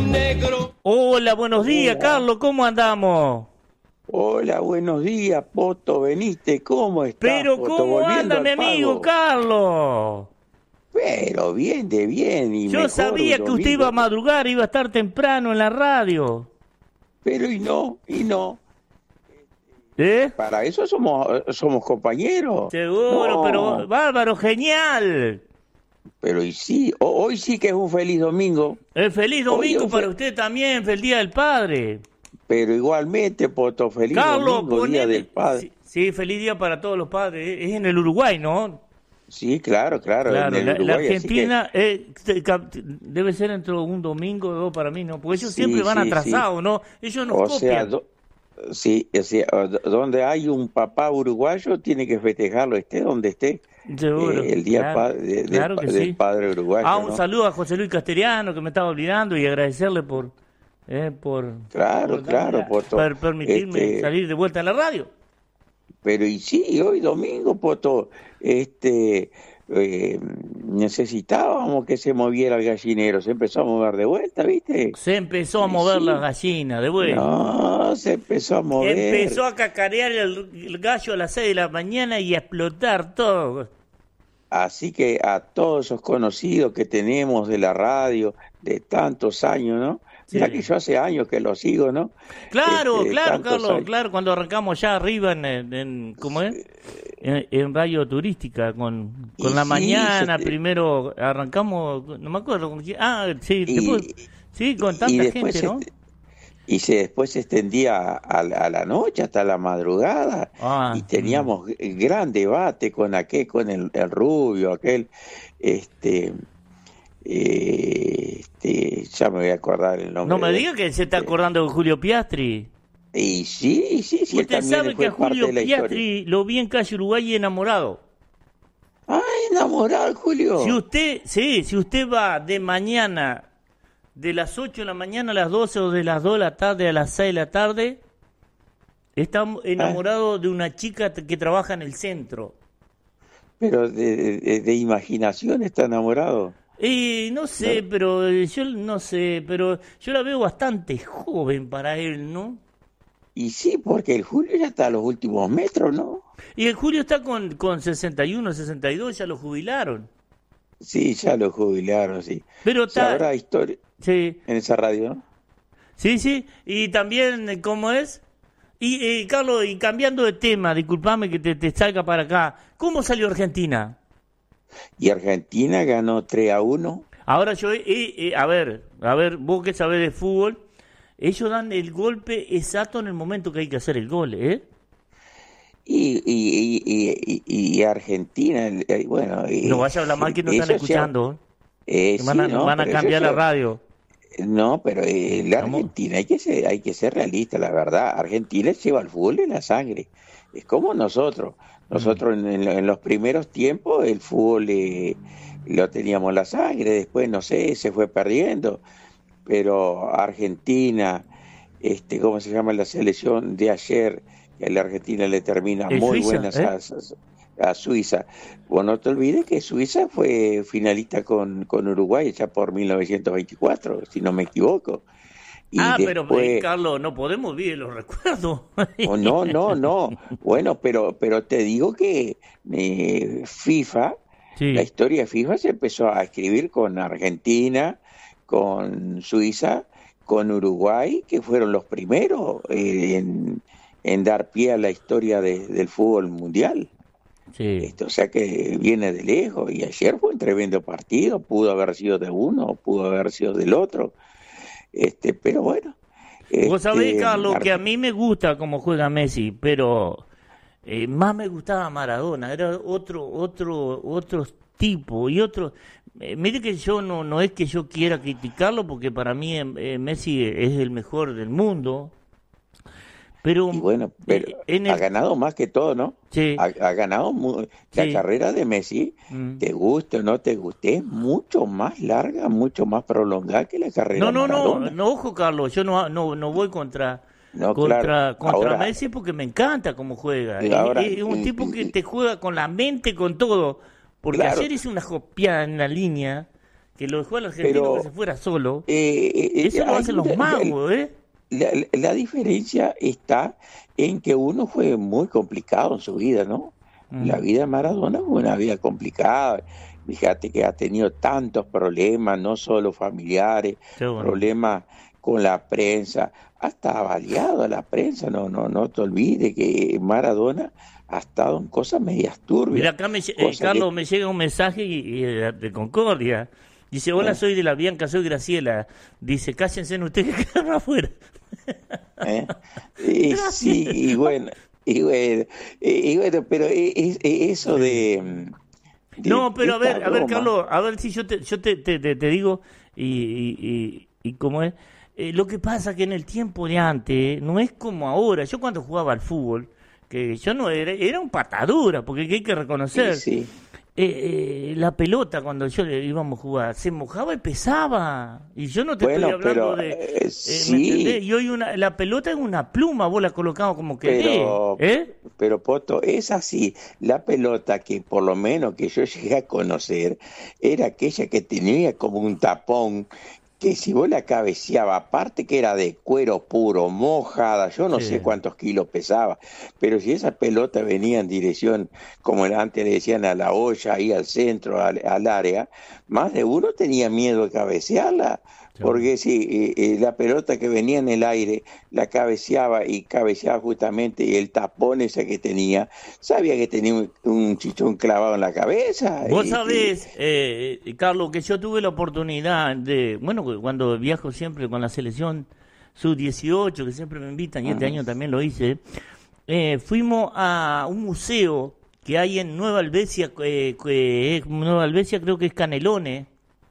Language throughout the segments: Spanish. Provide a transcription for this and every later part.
negro. Hola, buenos días, Carlos, ¿cómo andamos? Hola, buenos días, Poto, veniste, ¿cómo estás? Pero Poto? ¿cómo Volviendo anda mi al amigo pago. Carlos? Pero bien, de bien, y Yo mejor sabía un que usted iba a domingo. madrugar, iba a estar temprano en la radio. Pero y no, ¿Eh? para eso somos compañeros. Seguro, pero No, bárbaro, genial. pero y sí, hoy sí que es un feliz domingo. Feliz Hoy es domingo un para usted también, feliz Día del Padre. Pero igualmente, Poto, feliz Carlos, domingo, Día del poneme... Padre. Sí, sí, feliz día para todos los padres. Es en el Uruguay, ¿no? Sí, claro, en Claro, el la Uruguay, así que Argentina debe ser dentro de un domingo o dos para mí, ¿no? Porque ellos siempre sí, van sí, sí. atrasados, ¿no? Ellos nos O sea, copian. sí, donde hay un papá uruguayo tiene que festejarlo, esté donde esté, Seguro, el día claro, claro que del sí. padre uruguayo, Un ¿no? saludo a José Luis Casteriano, que me estaba olvidando, y agradecerle por darme Claro, Poto. permitirme Este, salir de vuelta a la radio. pero y sí, hoy domingo, Poto, eh, necesitábamos que se moviera el gallinero, se empezó a mover de vuelta, ¿viste? Se empezó a Y mover la sí, gallina de vuelta. no, se empezó a Empezó mover. a cacarear el gallo a las 6 de la mañana y a explotar todo. Así que a todos esos conocidos que tenemos de la radio de tantos años, ¿no? Mira que Sí. yo hace años que lo sigo, ¿no? Claro, De claro, tantos Carlos, años. claro, cuando arrancamos ya arriba ¿cómo es? En radio turística, con Y la sí, mañana, primero arrancamos, no me acuerdo con quién, sí, después, y, sí, con y tanta después gente, ¿no? después se extendía a la noche, hasta la madrugada, y Mm. teníamos gran debate con el rubio, aquel, este, ya me voy a acordar el No nombre me de él. diga que se está Eh, acordando de Julio Piastri. Y sí, él Usted también sabe que fue a parte de Julio la historia. Piastri lo vi en calle Uruguay y enamorado. ¡Ay, enamorado, Julio! Si usted va de mañana, de las 8 de la mañana a las 12 o de las 2 de la tarde a las 6 de la tarde, está Ah, enamorado de una chica que trabaja en el centro. pero de imaginación está enamorado. Y no sé, ¿No? pero yo no sé, pero yo la veo bastante joven para él, ¿no? Y sí, porque el Julio ya está a los últimos metros, ¿no? Y el Julio está con 61, 62, ya lo jubilaron. Sí, ya lo jubilaron, sí. Pero Si está, habrá historia sí, en esa radio, ¿no? sí, sí. Y también, ¿cómo es? Y Carlos, y cambiando de tema, discúlpame que te salga para acá. ¿Cómo salió Argentina? Y Argentina ganó 3-1. Ahora yo, a ver, vos que sabés de fútbol, ellos dan el golpe exacto en el momento que hay que hacer el gol, ¿eh? Y Argentina, bueno, No vaya a hablar mal que no están eso ya, escuchando, que sí, nos no, van a pero eso cambiar la ya, radio. no, pero la Vamos. Argentina hay que ser realista, la verdad. Argentina lleva el fútbol en la sangre. Es como nosotros. Mm. Nosotros en los primeros tiempos el fútbol lo teníamos en la sangre, después no sé, se fue perdiendo. Pero Argentina, ¿cómo se llama la selección de ayer? Que a la Argentina le termina ¿Es muy Suiza, buenas a Suiza. Vos no te olvides que Suiza fue finalista con Uruguay ya por 1924, si no me equivoco. Y Pero después, Carlos, no podemos vivir los recuerdos. oh, no. Bueno, pero te digo que FIFA, la Sí. historia de FIFA se empezó a escribir con Argentina, con Suiza, con Uruguay, que fueron los primeros en dar pie a la historia del fútbol mundial. Sí. O sea que viene de lejos y ayer fue un tremendo partido, pudo haber sido de uno, pudo haber sido del otro, pero bueno, Vos sabés, Carlos, que a Arge- mí me gusta cómo juega Messi, pero más me gustaba Maradona, era otro tipo y otro. Mire que yo no es que yo quiera criticarlo, porque para mí Messi es el mejor del mundo, pero y bueno, pero en ha el... ganado más que todo, ¿no? Sí, Ha ganado la sí. carrera de Messi, Mm. te guste o no te guste, es mucho más larga, mucho más prolongada que la carrera de Maradona. No, ojo, Carlos, yo no voy No, claro, contra Messi porque me encanta cómo juega. ahora, Es un tipo que te juega con la mente, con todo. Porque claro, ayer hice una copiada en la línea que lo dejó al argentino pero que se fuera solo. Eso lo hacen los magos, ¿eh? La diferencia está en que uno fue muy complicado en su vida, ¿no? La vida de Maradona fue una vida complicada. Fíjate que ha tenido tantos problemas, no solo familiares, problemas con la prensa, hasta baleado a la prensa. No te olvides que Maradona ha estado en cosas medias turbias. Mira, acá Carlos, me llega un mensaje de Concordia. Dice, hola, soy de la Bianca, soy Graciela. Dice, cállense ustedes que quedan afuera. Sí, y bueno, pero eso de no, pero a ver, Carlos, a ver si yo te digo, y cómo es. Lo que pasa que en el tiempo de antes, no es como ahora. Yo cuando jugaba al fútbol, que yo no era un patadura, porque hay que reconocer. Sí. La pelota cuando yo íbamos a jugar se mojaba y pesaba, y yo no te estoy hablando de sí. ¿me entendés? Y hoy la pelota es una pluma, vos la colocabas como querés, pero Poto, es así. La pelota que por lo menos que yo llegué a conocer era aquella que tenía como un tapón, que si vos la cabeceabas, aparte que era de cuero puro, mojada, yo no sé cuántos kilos pesaba, pero si esa pelota venía en dirección, como antes le decían, a la olla, ahí al centro, al área, más de uno tenía miedo de cabecearla, porque si la pelota que venía en el aire, la cabeceaba justamente, y el tapón ese que tenía, sabía que tenía un chichón clavado en la cabeza. Vos sabés, Carlos, que yo tuve la oportunidad de, bueno, cuando viajo siempre con la selección sub-18, que siempre me invitan, y este año también lo hice, fuimos a un museo que hay en Nueva Albesia, Nueva Albesia creo que es Canelones.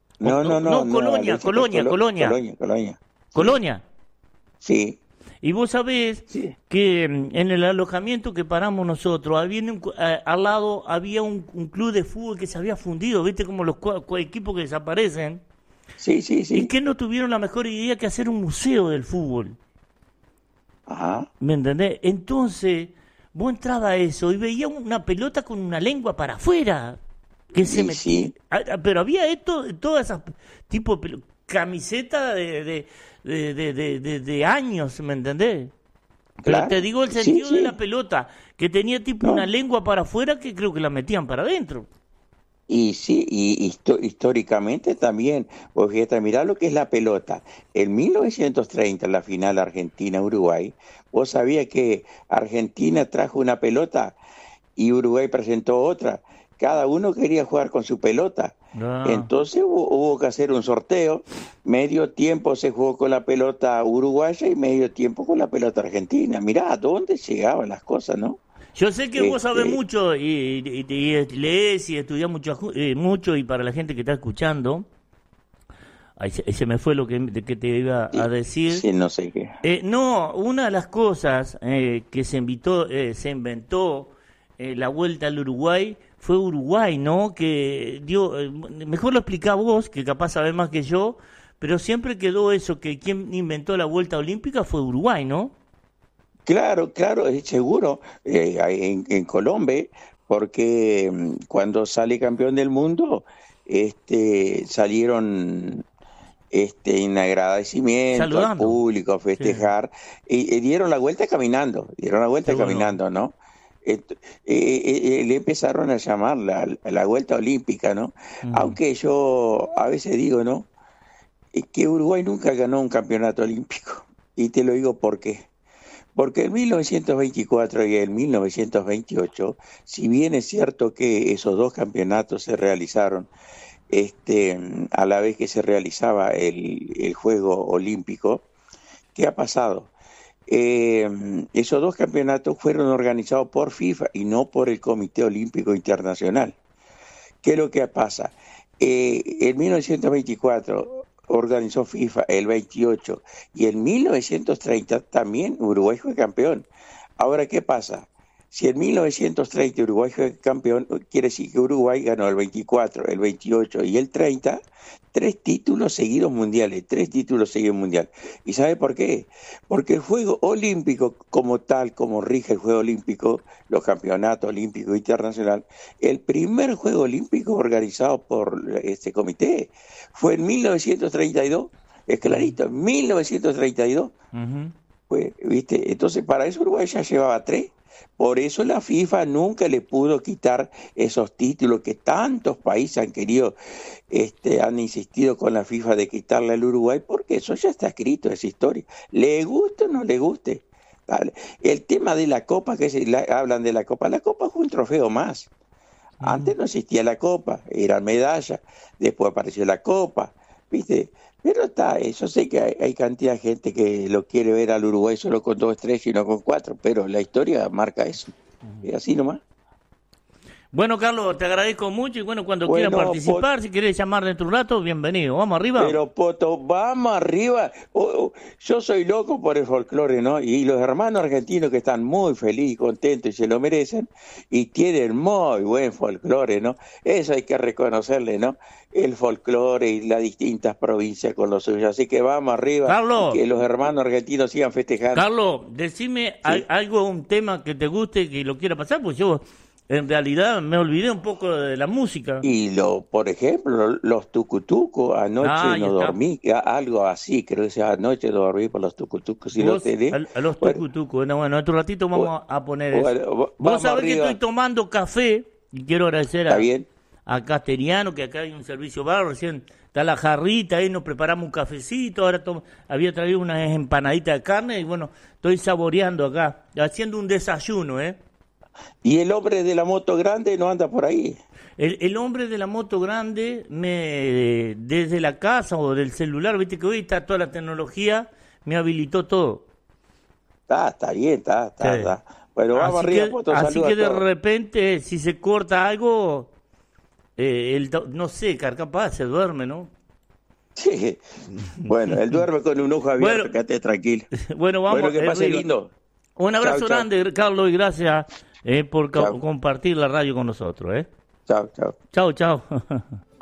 Colonia. Sí. Y vos sabés que en el alojamiento que paramos nosotros, al lado había un club de fútbol que se había fundido, ¿viste? Como los equipos que desaparecen. Sí. Y que no tuvieron la mejor idea que hacer un museo del fútbol. Ajá. ¿Me entendés? Entonces, vos entrabas a eso y veías una pelota con una lengua para afuera. Que se metía. Sí. Pero había todas esas tipo camiseta de años, ¿me entendés? Claro. Pero te digo el sentido de la pelota, que tenía tipo una lengua para afuera que creo que la metían para adentro. Y sí, históricamente también, vos fíjate, mirá lo que es la pelota. En 1930, la final Argentina-Uruguay, vos sabías que Argentina trajo una pelota y Uruguay presentó otra. Cada uno quería jugar con su pelota. Entonces hubo que hacer un sorteo. Medio tiempo se jugó con la pelota uruguaya y medio tiempo con la pelota argentina. Mirá a dónde llegaban las cosas, ¿no? Yo sé que vos sabés mucho y lees y estudiás mucho, y para la gente que está escuchando, ahí se me fue lo que te iba a decir. Sí, no sé qué. Una de las cosas que se inventó la vuelta al Uruguay fue Uruguay, ¿no? Que dio, mejor lo explicá vos, que capaz sabés más que yo, pero siempre quedó eso, que quien inventó la vuelta olímpica fue Uruguay, ¿no? Claro, seguro, en Colombia, porque cuando sale campeón del mundo, salieron en agradecimiento al público, a festejar, y dieron la vuelta caminando, ¿no? Le empezaron a llamar la vuelta olímpica, ¿no? Aunque yo a veces digo, ¿no? Que Uruguay nunca ganó un campeonato olímpico, y te lo digo por qué. Porque en 1924 y en 1928, si bien es cierto que esos dos campeonatos se realizaron a la vez que se realizaba el Juego Olímpico, ¿qué ha pasado? Esos dos campeonatos fueron organizados por FIFA y no por el Comité Olímpico Internacional. ¿Qué es lo que pasa? En 1924 organizó FIFA el 28 y en 1930 también Uruguay fue campeón. Ahora, ¿qué pasa? Si en 1930 Uruguay fue campeón, quiere decir que Uruguay ganó el 24, el 28 y el 30, 3 títulos seguidos mundiales, 3 títulos seguidos mundiales. ¿Y sabe por qué? Porque el juego olímpico como tal, como rige el juego olímpico, los campeonatos olímpicos internacional, el primer juego olímpico organizado por este comité fue en 1932, es clarito, en 1932. Pues, ¿viste? Entonces, para eso Uruguay ya llevaba 3. Por eso la FIFA nunca le pudo quitar esos títulos que tantos países han querido, han insistido con la FIFA de quitarle al Uruguay, porque eso ya está escrito, esa historia. Le guste o no le guste. Vale. El tema de la Copa, hablan de la Copa fue un trofeo más. Antes no existía la Copa, eran medallas, después apareció la Copa, ¿viste? Pero yo sé que hay cantidad de gente que lo quiere ver al Uruguay solo con 2 estrellas y no con 4, pero la historia marca eso. Es así nomás. Bueno, Carlos, te agradezco mucho y bueno, cuando quieras participar, si quieres llamar dentro de un rato, bienvenido. ¿Vamos arriba? Pero, Poto, vamos arriba. Yo soy loco por el folclore, ¿no? Y los hermanos argentinos que están muy felices, contentos y se lo merecen, y tienen muy buen folclore, ¿no? Eso hay que reconocerle, ¿no? El folclore y las distintas provincias con los suyos. Así que vamos arriba. Carlos, que los hermanos argentinos sigan festejando. Carlos, decime algo, un tema que te guste, que lo quiera pasar, pues yo... En realidad me olvidé un poco de la música. Y por ejemplo, los tucutucos, anoche no dormí, algo así, creo que sea anoche no dormí por los tucutucos. Si lo tenés. A los tucutucos, bueno, otro ratito vamos a poner eso. Vos sabés que estoy tomando café y quiero agradecer a Castellano, que acá hay un servicio bar, recién está la jarrita, ahí nos preparamos un cafecito, ahora había traído unas empanaditas de carne y bueno, estoy saboreando acá, haciendo un desayuno, ¿Y el hombre de la moto grande no anda por ahí? El hombre de la moto grande, desde la casa o del celular, viste que hoy está toda la tecnología, me habilitó todo. Está bien, está. Bueno, vamos arriba, Poto, así que de repente, si se corta algo, no sé, capaz se duerme, ¿no? Sí, bueno, él duerme con un ojo abierto, quédate tranquilo. Bueno, vamos. Bueno, que pase lindo. Un abrazo grande, Carlos, y gracias por compartir la radio con nosotros. Chao. Chao.